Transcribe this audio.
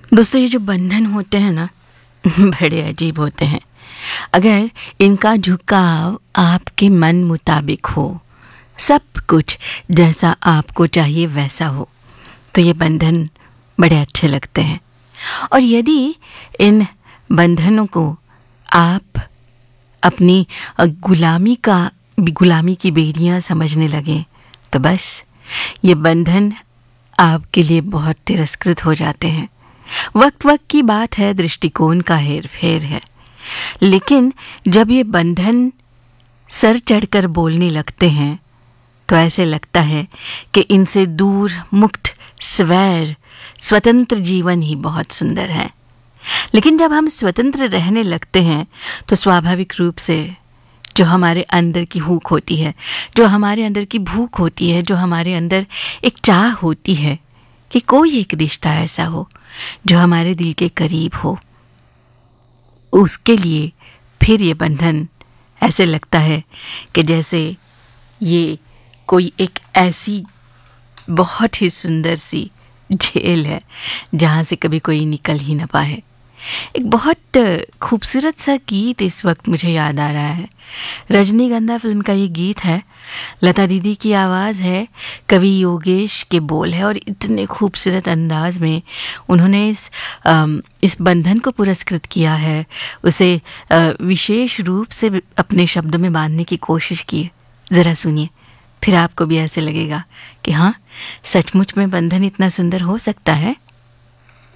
दोस्तों, ये जो बंधन होते हैं ना बड़े अजीब होते हैं। अगर इनका झुकाव आपके मन मुताबिक हो, सब कुछ जैसा आपको चाहिए वैसा हो, तो ये बंधन बड़े अच्छे लगते हैं। और यदि इन बंधनों को आप अपनी गुलामी की बेड़ियां समझने लगें, तो बस ये बंधन आपके लिए बहुत तिरस्कृत हो जाते हैं। वक्त वक्त की बात है, दृष्टिकोण का हेर फेर है। लेकिन जब ये बंधन सर चढ़कर बोलने लगते हैं, तो ऐसे लगता है कि इनसे दूर मुक्त स्वतंत्र जीवन ही बहुत सुंदर है। लेकिन जब हम स्वतंत्र रहने लगते हैं, तो स्वाभाविक रूप से जो हमारे अंदर की हुक होती है, जो हमारे अंदर की भूख होती है, जो हमारे अंदर एक चाह होती है कि कोई एक रिश्ता ऐसा हो जो हमारे दिल के करीब हो, उसके लिए फिर ये बंधन ऐसे लगता है कि जैसे ये कोई एक ऐसी बहुत ही सुंदर सी जेल है जहाँ से कभी कोई निकल ही ना पाए। एक बहुत खूबसूरत सा गीत इस वक्त मुझे याद आ रहा है। रजनीगंधा फिल्म का ये गीत है, लता दीदी की आवाज़ है, कवि योगेश के बोल है, और इतने खूबसूरत अंदाज में उन्होंने इस बंधन को पुरस्कृत किया है, उसे विशेष रूप से अपने शब्दों में बांधने की कोशिश की है। ज़रा सुनिए, फिर आपको भी ऐसे लगेगा कि हाँ, सचमुच में बंधन इतना सुंदर हो सकता है।